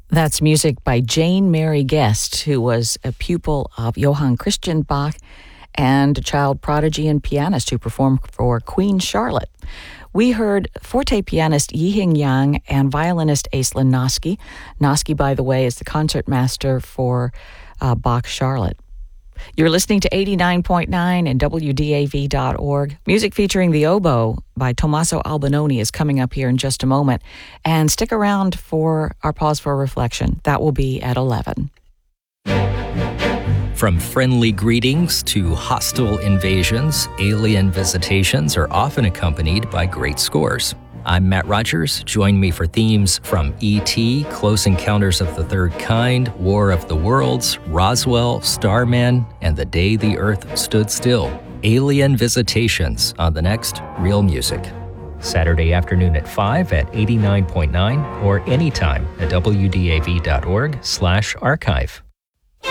That's music by Jane Mary Guest, who was a pupil of Johann Christian Bach and a child prodigy and pianist who performed for Queen Charlotte. We heard forte pianist Yihing Yang and violinist Aislinn Noske. Noske, by the way, is the concertmaster for Bach's Charlotte. You're listening to 89.9 and WDAV.org. Music featuring The Oboe by Tommaso Albinoni is coming up here in just a moment. And stick around for our pause for reflection. That will be at 11. From friendly greetings to hostile invasions, alien visitations are often accompanied by great scores. I'm Matt Rogers. Join me for themes from E.T., Close Encounters of the Third Kind, War of the Worlds, Roswell, Starman, and The Day the Earth Stood Still. Alien Visitations on the next Real Music. Saturday afternoon at 5 at 89.9 or anytime at WDAV.org/archive.